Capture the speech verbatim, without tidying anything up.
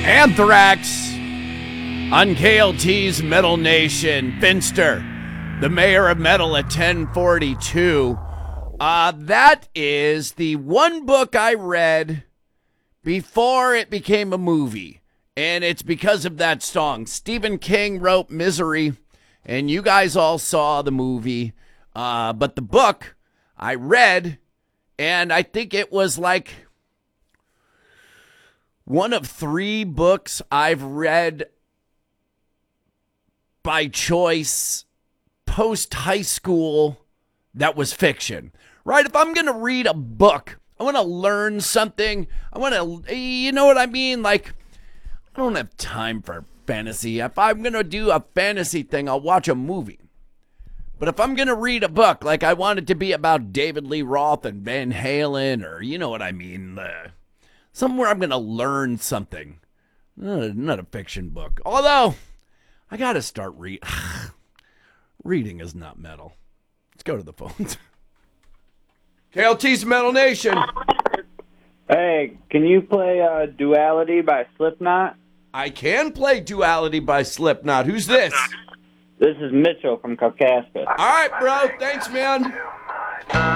Anthrax on K L T's Metal Nation. Finster, the mayor of metal at ten forty-two. Uh, that is the one book I read before it became a movie. And it's because of that song. Stephen King wrote Misery, and you guys all saw the movie. Uh, but the book I read, and I think it was like one of three books I've read by choice post high school that was fiction. Right? If I'm going to read a book, I want to learn something. I want to, you know what I mean? Like, I don't have time for fantasy. If I'm going to do a fantasy thing, I'll watch a movie. But if I'm going to read a book, like I want it to be about David Lee Roth and Van Halen, or you know what I mean, uh, somewhere I'm going to learn something. Not a, not a fiction book. Although, I got to start reading. Reading is not metal. Let's go to the phones. K L T's Metal Nation. Hey, can you play uh, Duality by Slipknot? I can play Duality by Slipknot. Who's this? This is Mitchell from Caucasus. All right, bro. Thanks, man.